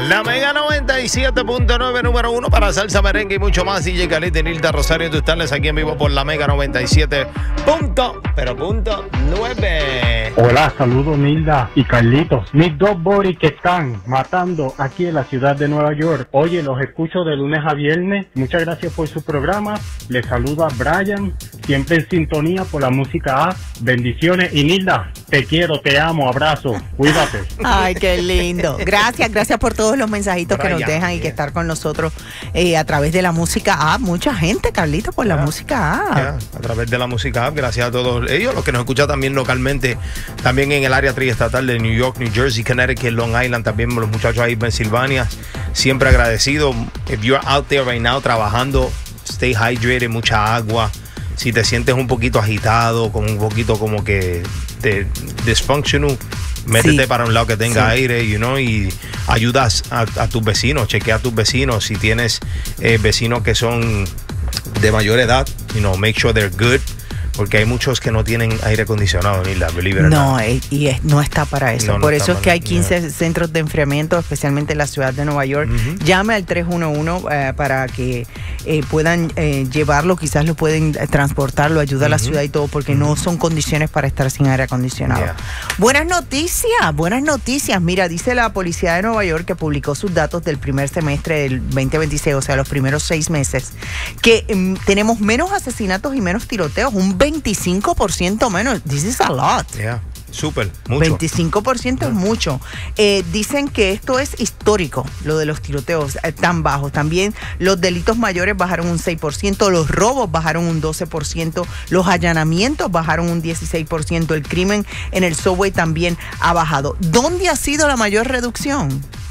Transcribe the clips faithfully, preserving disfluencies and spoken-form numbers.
La Mega noventa y siete punto nueve, número uno para salsa, merengue y mucho más. D J Khalid y Nilda Rosario, tú estás aquí en vivo por la Mega noventa y siete punto, pero punto nueve. Hola, saludos Nilda y Carlitos, mis dos boris que están matando aquí en la ciudad de Nueva York. Oye, los escucho de lunes a viernes. Muchas gracias por su programa. Les saluda Brian, siempre en sintonía por la música A. Bendiciones y Nilda, te quiero, te amo, abrazo, cuídate. Ay, qué lindo. Gracias, gracias por todos los mensajitos Brian, que nos dejan y yeah. que estar con nosotros eh, a través de la música A. Mucha gente, Carlito, por yeah. la música A. Yeah. A través de la música A, gracias a todos ellos, los que nos escuchan también localmente, también en el área triestatal de New York, New Jersey, Connecticut, Long Island, también los muchachos ahí en Pensilvania. Siempre agradecido. If you're out there right now trabajando, stay hydrated, mucha agua. Si te sientes un poquito agitado, como un poquito como que de, dysfunctional, métete sí. para un lado que tenga sí. aire, you know, y ayudas a, a tus vecinos, chequea a tus vecinos. Si tienes eh, vecinos que son de mayor edad, you know, make sure they're good. Porque hay muchos que no tienen aire acondicionado, ni la believe it or No, not. y es, no está para eso. No, no Por eso es que hay quince yeah. centros de enfriamiento, especialmente en la ciudad de Nueva York. Uh-huh. Llame al tres uno uno eh, para que eh, puedan eh, llevarlo, quizás lo pueden eh, transportarlo, ayuda uh-huh. a la ciudad y todo, porque uh-huh. no son condiciones para estar sin aire acondicionado. Yeah. Buenas noticias, buenas noticias. Mira, dice la policía de Nueva York que publicó sus datos del primer semestre del veinte veintiséis, o sea, los primeros seis meses, que um, tenemos menos asesinatos y menos tiroteos, un veinticinco por ciento menos. This is a lot. Yeah, súper, mucho. veinticinco por ciento yeah. es mucho. Eh, dicen que esto es histórico, lo de los tiroteos eh, tan bajos. También los delitos mayores bajaron un seis por ciento, los robos bajaron un doce por ciento, los allanamientos bajaron un dieciséis por ciento, el crimen en el subway también ha bajado. ¿Dónde ha sido la mayor reducción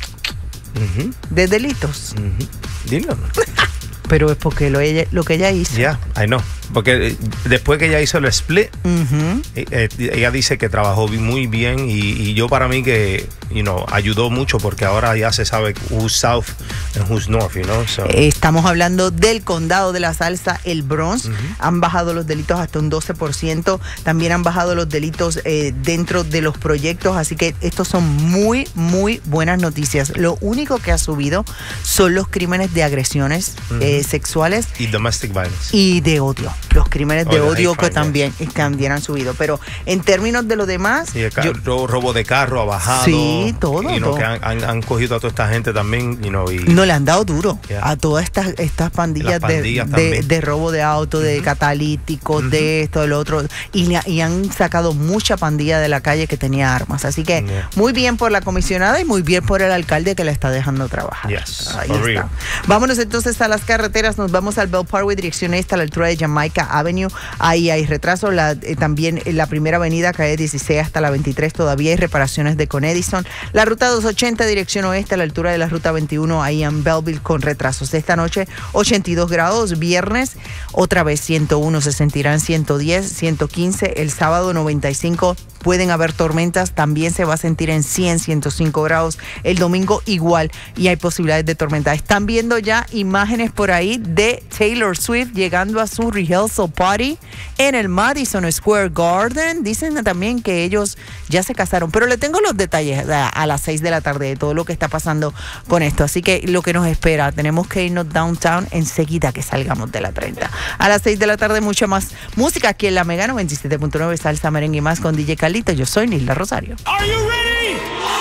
uh-huh. de delitos? Uh-huh. Dilo. Pero es porque lo, ella, lo que ella hizo. Ya, yeah, I know. Porque después que ella hizo el split, uh-huh. eh, ella dice que trabajó muy bien y, y yo para mí que, you know, ayudó mucho porque ahora ya se sabe who's south and who's north, you know. So. Estamos hablando del condado de la Salsa, el Bronx. Uh-huh. Han bajado los delitos hasta un doce por ciento. También han bajado los delitos eh, dentro de los proyectos. Así que estos son muy, muy buenas noticias. Lo único que ha subido son los crímenes de agresiones uh-huh. eh, sexuales. Y domestic violence. Y de odio. Los crímenes de oh, odio que también, también han subido. Pero en términos de lo demás... Sí, el carro, yo, robo de carro ha bajado. Sí, todo. Y you know, todo. que han, han, han cogido a toda esta gente también. You know, y, no le han dado duro yeah. a todas estas, estas pandillas, pandillas de, de, de robo de auto, uh-huh. de catalíticos, uh-huh. de esto, de lo otro. Y, y han sacado mucha pandilla de la calle que tenía armas. Así que yeah. muy bien por la comisionada y muy bien por el alcalde que la está dejando trabajar. Yes, Ahí está. Real. Vámonos entonces a las carreteras. Nos vamos al Bell Parkway, dirección este, a la altura de Jamaica Avenue. Ahí hay retraso. La, eh, también la primera avenida, calle dieciséis hasta la veintitrés, todavía hay reparaciones de con Edison. La ruta doscientos ochenta, dirección oeste, a la altura de la ruta veintiuno, ahí en Belleville, con retrasos. Esta noche, ochenta y dos grados. Viernes, otra vez ciento uno, se sentirán ciento diez, ciento quince. El sábado, noventa y cinco. Pueden haber tormentas, también se va a sentir en cien, ciento cinco grados. El domingo igual y hay posibilidades de tormenta. Están viendo ya imágenes por ahí de Taylor Swift llegando a su rehearsal party en el Madison Square Garden. Dicen también que ellos ya se casaron, pero le tengo los detalles a, a las seis de la tarde de todo lo que está pasando con esto. Así que lo que nos espera, tenemos que irnos downtown enseguida que salgamos de la treinta. A las seis de la tarde mucha más música aquí en la Mega noventa y siete punto nueve, salsa, merengue y más con D J Khalid. Yo soy Nilda Rosario. Are you ready?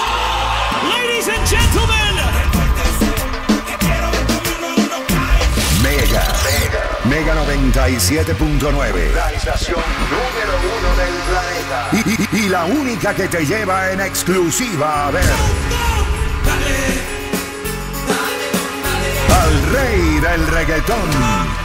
Ladies and gentlemen. Mega, Mega, Mega noventa y siete punto nueve. La estación número uno del planeta. Y, y, y la única que te lleva en exclusiva a ver al rey del reggaetón.